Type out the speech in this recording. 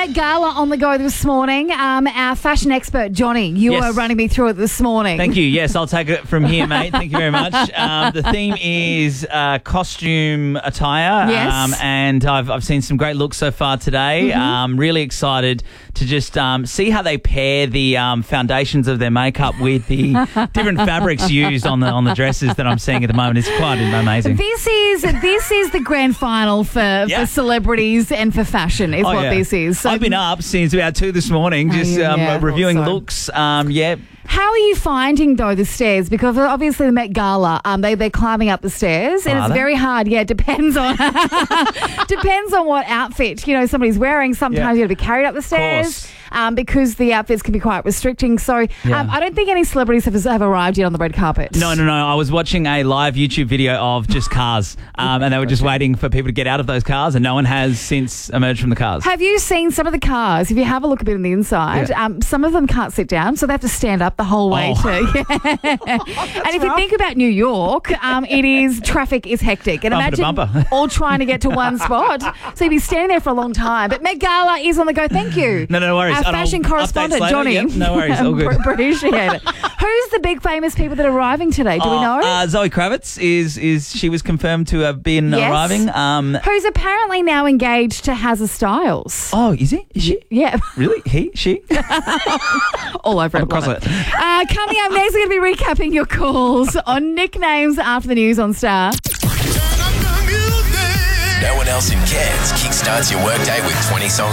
Met Gala on the go this morning. Our fashion expert, Johnny, you Yes. were running me through it this morning. Thank you. Yes, I'll take it from here, mate. Thank you very much. The theme is costume attire. Yes. And I've seen some great looks so far today. Really excited to just see how they pair the foundations of their makeup with the different fabrics used on the dresses that I'm seeing at the moment. It's quite amazing. This is the grand final for celebrities and for fashion is what this is. So I've been up since about 2 this morning, just reviewing thought so. looks. How are you finding, though, the stairs? Because obviously the Met Gala, they're climbing up the stairs, and Are it's they? very hard. Yeah, it depends on what outfit somebody's wearing. Sometimes you have to be carried up the stairs because the outfits can be quite restricting. So I don't think any celebrities have arrived yet on the red carpet. No. I was watching a live YouTube video of just cars, and they were just waiting for people to get out of those cars, and no one has since emerged from the cars. Have you seen some of the cars? If you have a look a bit on the inside, some of them can't sit down, so they have to stand up the whole way And if you think about New York, traffic is hectic. And Bumper to imagine bumper. all trying to get to one spot. So you'd be standing there for a long time. But Met Gala is on the go. Thank you. No worries. Our And fashion I'll correspondent, updates later. Johnny. Yep, no worries. All good. Appreciate it. Who's the big famous people that are arriving today? Do we know? Zoe Kravitz she was confirmed to have been arriving. Who's apparently now engaged to Hazza Styles. Oh, is he? Is she? Yeah. Really? He? She? All over it. Across love it. Coming up next, we're going to be recapping your calls on nicknames after the news on Star. No one else in Cairns kickstarts your workday with 20 songs